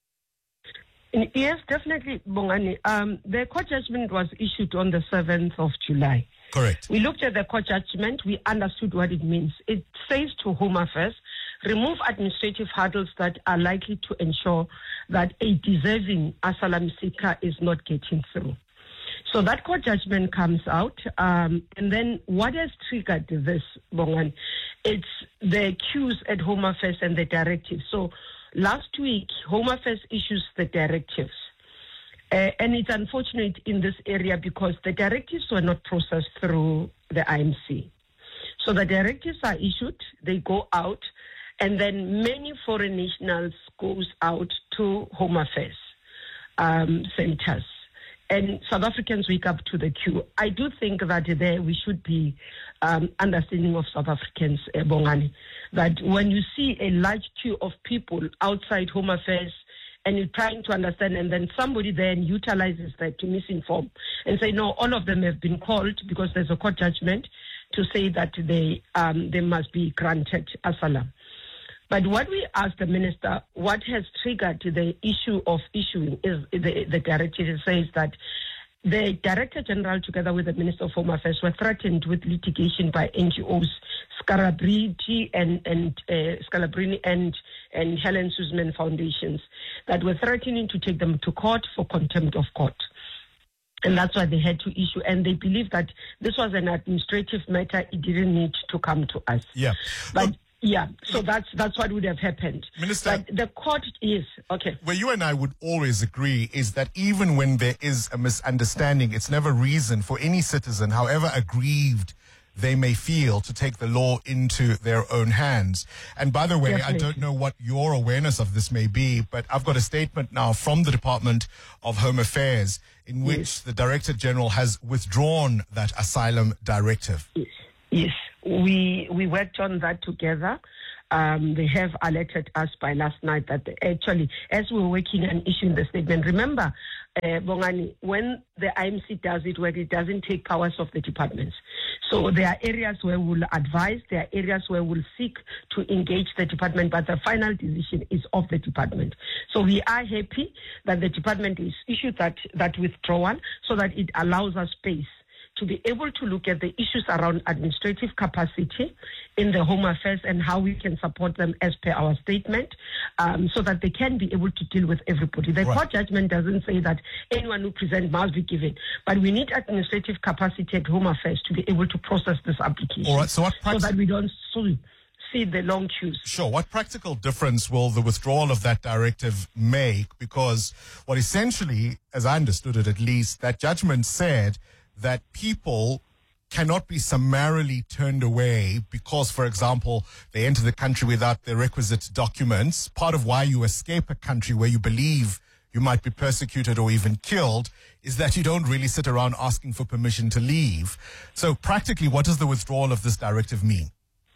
Yes, definitely, Bongani. Um, the court judgment was issued on the seventh of July. Correct. We looked at the court judgment. We understood what it means. It says to Home Affairs, remove administrative hurdles that are likely to ensure that a deserving asylum seeker is not getting through. So that court judgment comes out, um, and then what has triggered this, Bongan? It's the queues at Home Affairs and the directives. So last week, Home Affairs issues the directives. Uh, and it's unfortunate in this area because the directives were not processed through the I M C. So the directives are issued, they go out, and then many foreign nationals goes out to Home Affairs um, centers. And South Africans wake up to the queue. I do think that there we should be um, understanding of South Africans, uh, Bongani, that when you see a large queue of people outside Home Affairs and you're trying to understand, and then somebody then utilizes that to misinform and say, no, all of them have been called because there's a court judgment to say that they um, they must be granted asylum. But what we asked the minister, what has triggered the issue of issuing is the, the directive. It says that the Director General, together with the Minister of Home Affairs, were threatened with litigation by N G Os, Scalabrini and and uh, Scalabrini and and Helen Suzman foundations that were threatening to take them to court for contempt of court. And that's why they had to issue. And they believe that this was an administrative matter. It didn't need to come to us. Yeah. But well, yeah, so that's that's what would have happened. Minister, but the court is, okay. Where you and I would always agree is that even when there is a misunderstanding, it's never reason for any citizen, however aggrieved they may feel, to take the law into their own hands. And by the way, Definitely. I don't know what your awareness of this may be, but I've got a statement now from the Department of Home Affairs in which yes. the Director General has withdrawn that asylum directive. Yes, yes. We, we worked on that together. Um, they have alerted us by last night that they actually, as we were working and issuing the statement, remember, uh, Bongani, when the I M C does it, where it doesn't take powers of the departments. So there are areas where we'll advise, there are areas where we'll seek to engage the department, but the final decision is of the department. So we are happy that the department is issued that, that withdrawal so that it allows us space to be able to look at the issues around administrative capacity in the Home Affairs and how we can support them as per our statement, um, so that they can be able to deal with everybody. The right. court judgment doesn't say that anyone who presents must be given, but we need administrative capacity at Home Affairs to be able to process this application. All right, so, what so that we don't see the long queues. Sure. What practical difference will the withdrawal of that directive make? Because what essentially, as I understood it at least, that judgment said that people cannot be summarily turned away because, for example, they enter the country without the requisite documents. Part of why you escape a country where you believe you might be persecuted or even killed is that you don't really sit around asking for permission to leave. So practically, what does the withdrawal of this directive mean?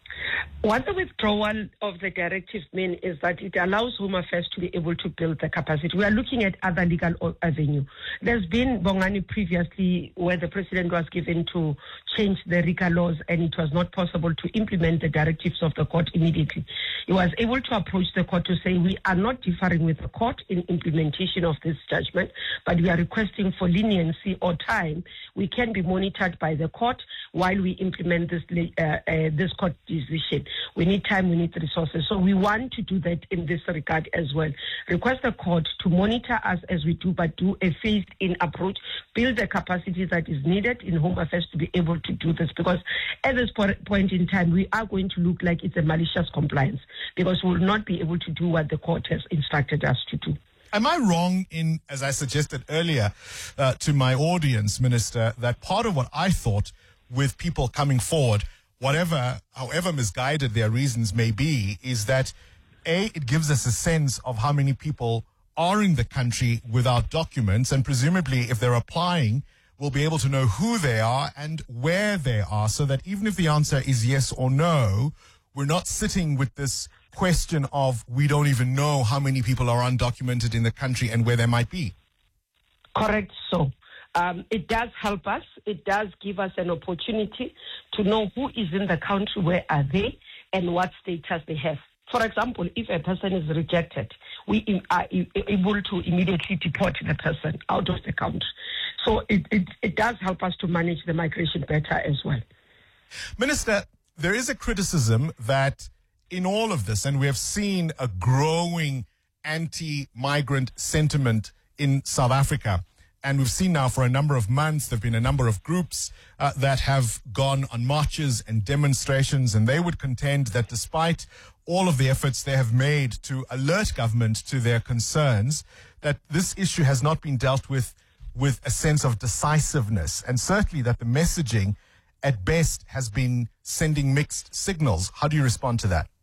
What the withdrawal of the directive means is that it allows Home Affairs to be able to build the capacity. We are looking at other legal avenue. There's been, Bongani, previously where the president was given to change the RICA laws and it was not possible to implement the directives of the court immediately. He was able to approach the court to say, we are not differing with the court in implementation of this judgment, but we are requesting for leniency or time. We can be monitored by the court while we implement this, uh, uh, this court decision. We need time, we need resources. So we want to do that in this regard as well. Request the court to monitor us as we do, but do a phased-in approach, build the capacity that is needed in Home Affairs to be able to do this. Because at this point in time, we are going to look like it's a malicious compliance because we will not be able to do what the court has instructed us to do. Am I wrong in, as I suggested earlier uh, to my audience, Minister, that part of what I thought with people coming forward, whatever, however misguided their reasons may be, is that, A, it gives us a sense of how many people are in the country without documents, and presumably if they're applying, we'll be able to know who they are and where they are, so that even if the answer is yes or no, we're not sitting with this question of we don't even know how many people are undocumented in the country and where they might be. Correct, so. Um, it does help us. It does give us an opportunity to know who is in the country, where are they, and what status they have. For example, if a person is rejected, we are able to immediately deport the person out of the country. So it, it, it does help us to manage the migration better as well. Minister, there is a criticism that in all of this, and we have seen a growing anti-migrant sentiment in South Africa, and we've seen now for a number of months, there have been a number of groups uh, that have gone on marches and demonstrations, and they would contend that despite all of the efforts they have made to alert government to their concerns, that this issue has not been dealt with with a sense of decisiveness, and certainly that the messaging at best has been sending mixed signals. How do you respond to that?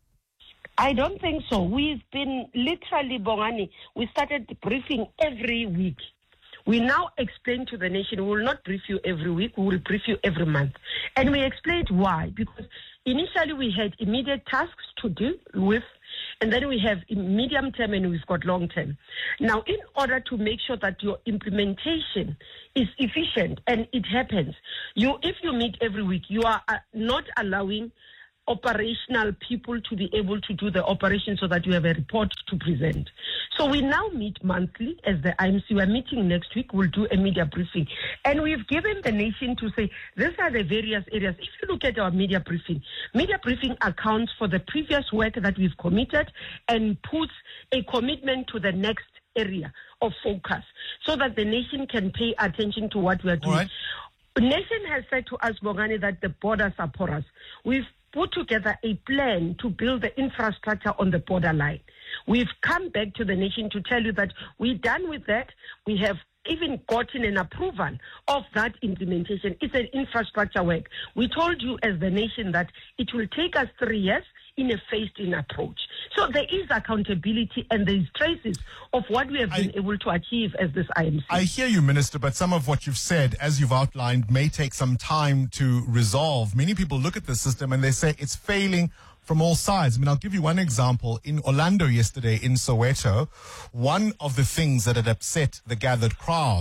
I don't think so. We've been literally, Bongani, we started briefing every week. We now explain to the nation, we will not brief you every week, we will brief you every month. And we explained why, because initially we had immediate tasks to deal with, and then we have medium term and we've got long term. Now, in order to make sure that your implementation is efficient and it happens, you, if you meet every week, you are uh, not allowing operational people to be able to do the operation so that you have a report to present. So we now meet monthly as the I M C. We're meeting next week. We'll do a media briefing. And we've given the nation to say, these are the various areas. If you look at our media briefing, media briefing accounts for the previous work that we've committed and puts a commitment to the next area of focus so that the nation can pay attention to what we are doing. All right. The nation has said to us, Bongani, that the borders are porous. We've put together a plan to build the infrastructure on the borderline. We've come back to the nation to tell you that we're done with that. We have even gotten an approval of that implementation. It's an infrastructure work. We told you as the nation that it will take us three years in a phased-in approach. So there is accountability and there is traces of what we have been I, able to achieve as this I M C. I hear you, Minister, but some of what you've said, as you've outlined, may take some time to resolve. Many people look at the system and they say it's failing from all sides. I mean, I'll give you one example. In Orlando yesterday, in Soweto, one of the things that had upset the gathered crowd